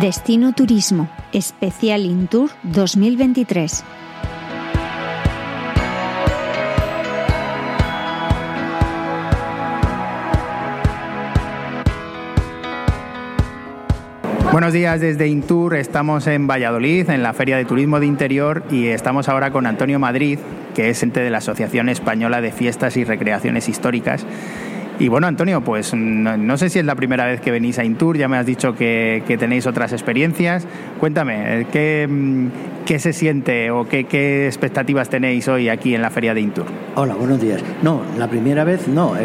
Destino Turismo, especial Intour 2023. Buenos días desde Intour, estamos en Valladolid, en la Feria de Turismo de Interior, y estamos ahora con Antonio Madrid, que es ente de la Asociación Española de Fiestas y Recreaciones Históricas. Y bueno, Antonio, pues no sé si es la primera vez que venís a Intour, ya me has dicho que tenéis otras experiencias. Cuéntame, ¿qué se siente o qué expectativas tenéis hoy aquí en la Feria de Intour? Hola, buenos días. No, la primera vez no,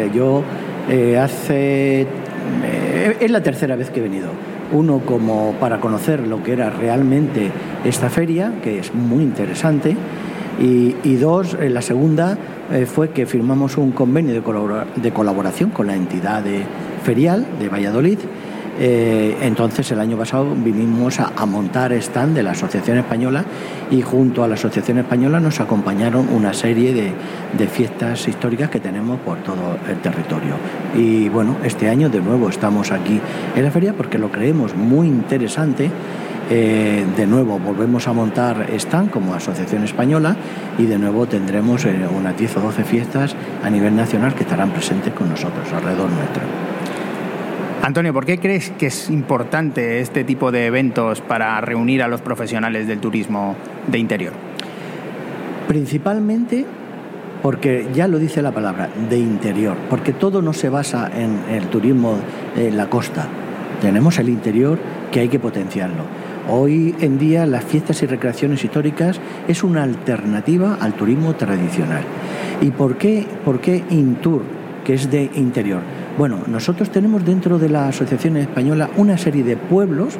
es la tercera vez que he venido. Uno, como para conocer lo que era realmente esta feria, que es muy interesante, y dos, la segunda fue que firmamos un convenio de colaboración con la entidad ferial de Valladolid. Entonces el año pasado vinimos a montar stand de la Asociación Española, y junto a la Asociación Española nos acompañaron una serie de fiestas históricas que tenemos por todo el territorio. Y bueno, este año de nuevo estamos aquí en la feria porque lo creemos muy interesante. De nuevo volvemos a montar stand como Asociación Española, y de nuevo tendremos unas 10 o 12 fiestas a nivel nacional que estarán presentes con nosotros alrededor nuestro. Antonio, ¿por qué crees que es importante este tipo de eventos para reunir a los profesionales del turismo de interior? Principalmente porque ya lo dice la palabra, de interior, porque todo no se basa en el turismo en la costa. Tenemos el interior que hay que potenciarlo. Hoy en día las fiestas y recreaciones históricas es una alternativa al turismo tradicional. ¿Y por qué Intour, que es de interior? Bueno, nosotros tenemos dentro de la Asociación Española una serie de pueblos,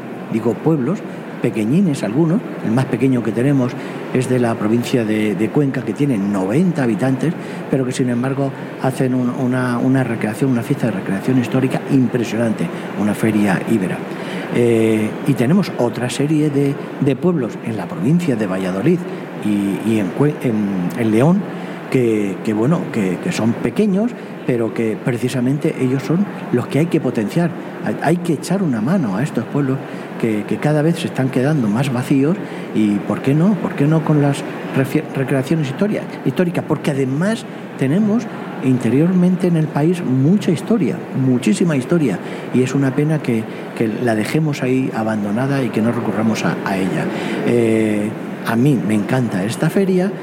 pequeñines algunos. El más pequeño que tenemos es de la provincia de Cuenca, que tiene 90 habitantes, pero que sin embargo hacen una fiesta de recreación histórica impresionante, una feria íbera. Y tenemos otra serie de pueblos en la provincia de Valladolid y en León, que son pequeños, pero que precisamente ellos son los que hay que potenciar. Hay que echar una mano a estos pueblos que cada vez se están quedando más vacíos. Y ¿por qué no? ¿Por qué no con las recreaciones históricas? Porque además tenemos interiormente en el país mucha historia, muchísima historia, y es una pena que la dejemos ahí abandonada y que no recurramos a ella. A mí me encanta esta feria,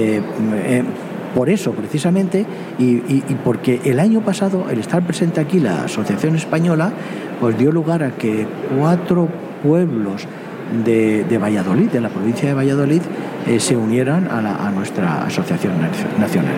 por eso precisamente, y porque el año pasado el estar presente aquí la Asociación Española pues dio lugar a que 4 pueblos de Valladolid, de la provincia de Valladolid, se unieran a nuestra asociación nacional.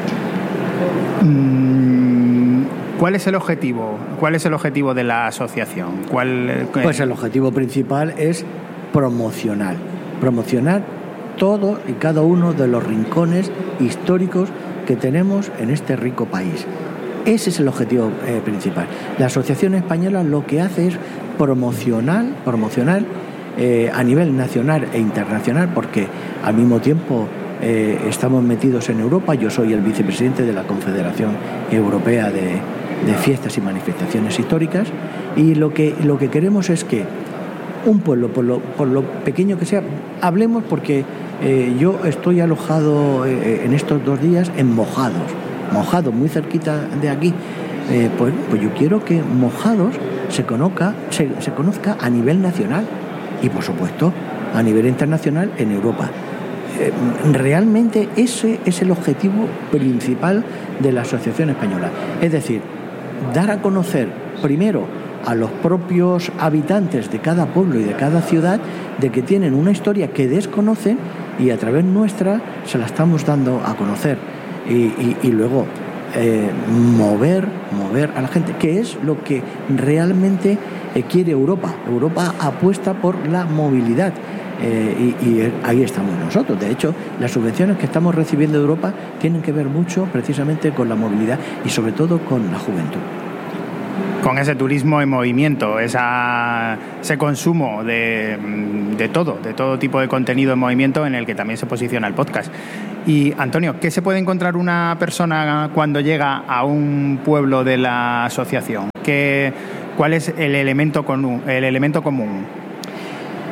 ¿Cuál es el objetivo? ¿Cuál es el objetivo de la asociación? Pues el objetivo principal es promocionar todo y cada uno de los rincones históricos que tenemos en este rico país. Ese es el objetivo principal. La Asociación Española lo que hace es promocionar a nivel nacional e internacional, porque al mismo tiempo estamos metidos en Europa. Yo soy el vicepresidente de la Confederación Europea de Fiestas y Manifestaciones Históricas, y lo que queremos es que un pueblo, por lo pequeño que sea, hablemos, porque yo estoy alojado en estos 2 días en Mojados, muy cerquita de aquí. Pues yo quiero que Mojados se conozca a nivel nacional y, por supuesto, a nivel internacional en Europa. Realmente ese es el objetivo principal de la Asociación Española. Es decir, dar a conocer primero a los propios habitantes de cada pueblo y de cada ciudad de que tienen una historia que desconocen, y a través nuestra se la estamos dando a conocer. Y luego mover a la gente, que es lo que realmente quiere Europa. Europa apuesta por la movilidad. Y ahí estamos nosotros. De hecho, las subvenciones que estamos recibiendo de Europa tienen que ver mucho precisamente con la movilidad y sobre todo con la juventud. Con ese turismo en movimiento, ese consumo de todo tipo de contenido en movimiento, en el que también se posiciona el podcast. Y Antonio, ¿qué se puede encontrar una persona cuando llega a un pueblo de la asociación? ¿Cuál es el elemento común?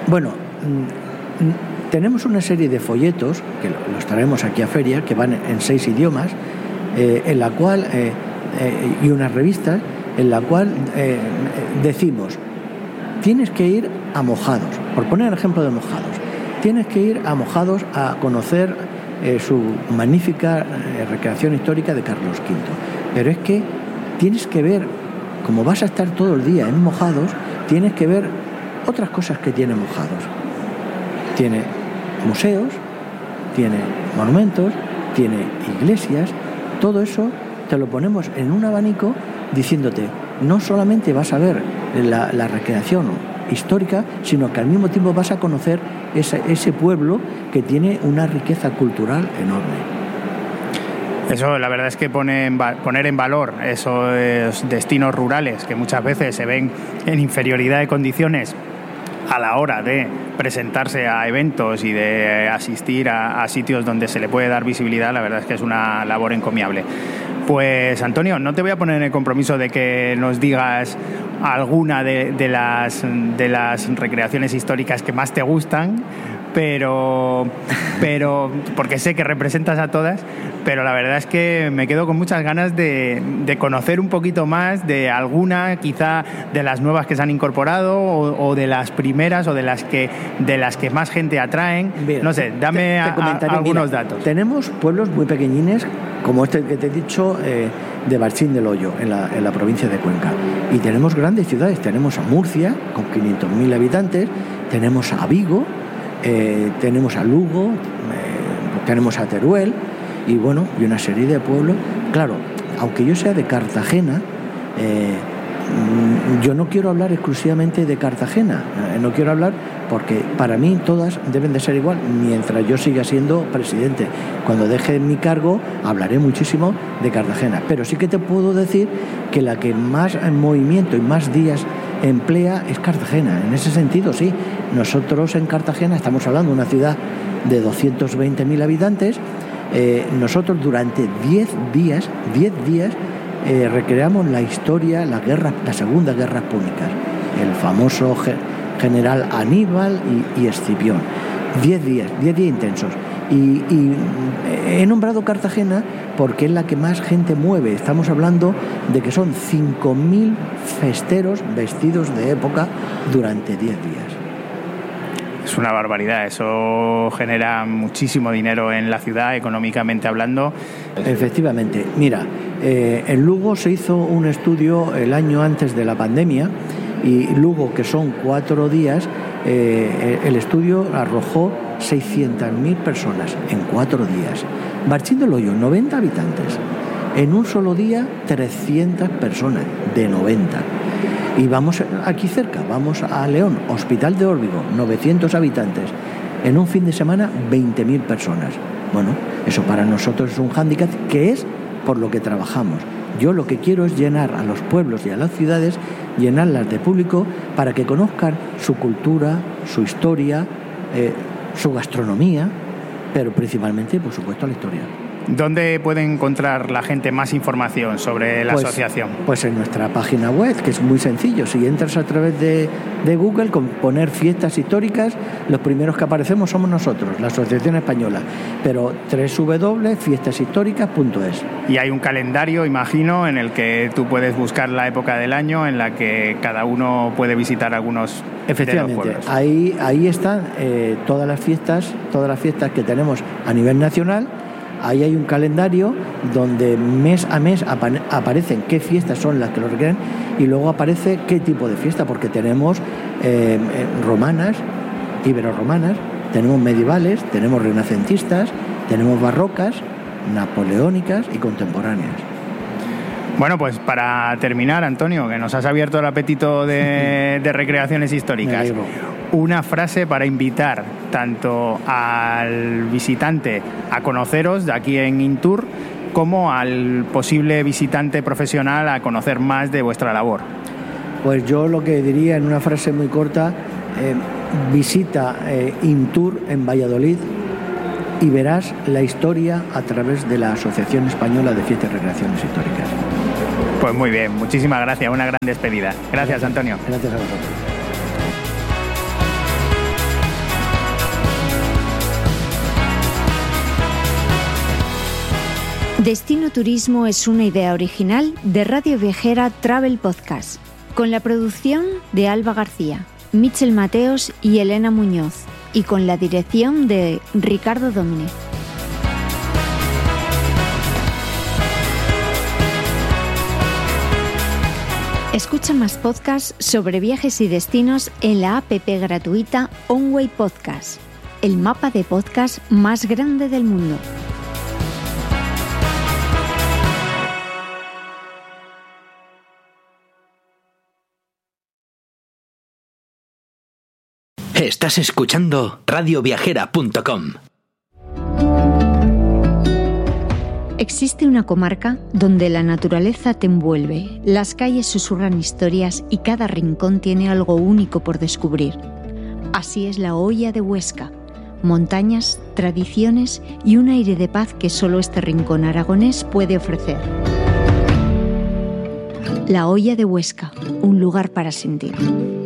Bueno, tenemos una serie de folletos, que los traemos aquí a feria, que van en 6 idiomas, en la cual, y unas revistas, en la cual decimos, tienes que ir a Mojados, por poner el ejemplo de Mojados, tienes que ir a Mojados a conocer su magnífica recreación histórica de Carlos V. Pero es que tienes que ver, como vas a estar todo el día en Mojados, tienes que ver otras cosas que tiene Mojados. Tiene museos, tiene monumentos, tiene iglesias, todo eso te lo ponemos en un abanico diciéndote, no solamente vas a ver la recreación histórica, sino que al mismo tiempo vas a conocer ese pueblo que tiene una riqueza cultural enorme. Eso, la verdad es que poner en valor esos destinos rurales que muchas veces se ven en inferioridad de condiciones a la hora de presentarse a eventos y de asistir a sitios donde se le puede dar visibilidad, la verdad es que es una labor encomiable. Pues Antonio, no te voy a poner en el compromiso de que nos digas alguna de las recreaciones históricas que más te gustan, pero porque sé que representas a todas, pero la verdad es que me quedo con muchas ganas de conocer un poquito más de alguna, quizá de las nuevas que se han incorporado o de las primeras o de las que más gente atraen. Mira, no sé, dame algunos datos. Tenemos pueblos muy pequeñines, como este que te he dicho, de Barcín del Hoyo, en la provincia de Cuenca. Y tenemos grandes ciudades, tenemos a Murcia, con 500.000 habitantes, tenemos a Vigo, tenemos a Lugo, tenemos a Teruel y bueno, y una serie de pueblos. Claro, aunque yo sea de Cartagena, yo no quiero hablar exclusivamente de Cartagena, no quiero hablar porque para mí todas deben de ser igual mientras yo siga siendo presidente. Cuando deje mi cargo hablaré muchísimo de Cartagena, pero sí que te puedo decir que la que más movimiento y más días emplea es Cartagena. En ese sentido, sí, nosotros en Cartagena estamos hablando de una ciudad de 220.000 habitantes. Nosotros durante 10 días recreamos la historia, las segundas guerras púnicas, el famoso general Aníbal y Escipión. 10 días intensos. Y he nombrado Cartagena porque es la que más gente mueve. Estamos hablando de que son 5.000 festeros vestidos de época durante 10 días. Es una barbaridad, eso genera muchísimo dinero en la ciudad, económicamente hablando. Efectivamente, mira, en Lugo se hizo un estudio el año antes de la pandemia y Lugo, que son 4 días, el estudio arrojó 600.000 personas en 4 días. Barcín del Hoyo, 90 habitantes. En un solo día, 300 personas, de 90. Y vamos aquí cerca, vamos a León, Hospital de Órbigo, 900 habitantes. En un fin de semana, 20.000 personas. Bueno, eso para nosotros es un hándicap que es por lo que trabajamos. Yo lo que quiero es llenar a los pueblos y a las ciudades, llenarlas de público para que conozcan su cultura, su historia, su gastronomía, pero principalmente, por supuesto, la historia. ¿Dónde puede encontrar la gente más información sobre la asociación? Pues en nuestra página web, que es muy sencillo. Si entras a través de Google, con poner fiestas históricas, los primeros que aparecemos somos nosotros, la Asociación Española. Pero www.fiestashistóricas.es. Y hay un calendario, imagino, en el que tú puedes buscar la época del año en la que cada uno puede visitar algunos de los pueblos. Ahí están todas las fiestas que tenemos a nivel nacional. Ahí hay un calendario donde mes a mes aparecen qué fiestas son las que lo requieren y luego aparece qué tipo de fiesta, porque tenemos romanas, iberorromanas, tenemos medievales, tenemos renacentistas, tenemos barrocas, napoleónicas y contemporáneas. Bueno, pues para terminar, Antonio, que nos has abierto el apetito de recreaciones históricas, una frase para invitar tanto al visitante a conoceros de aquí en Intur como al posible visitante profesional a conocer más de vuestra labor. Pues yo lo que diría en una frase muy corta, visita Intur en Valladolid y verás la historia a través de la Asociación Española de Fiestas y Recreaciones Históricas. Pues muy bien, muchísimas gracias, una gran despedida. Gracias, Antonio. Gracias a vosotros. Destino Turismo es una idea original de Radio Viajera Travel Podcast, con la producción de Alba García, Michel Mateos y Elena Muñoz, y con la dirección de Ricardo Domínguez. Escucha más podcasts sobre viajes y destinos en la app gratuita OnWay Podcast, el mapa de podcast más grande del mundo. Estás escuchando radioviajera.com. Existe una comarca donde la naturaleza te envuelve, las calles susurran historias y cada rincón tiene algo único por descubrir. Así es la Hoya de Huesca, montañas, tradiciones y un aire de paz que solo este rincón aragonés puede ofrecer. La Hoya de Huesca, un lugar para sentir.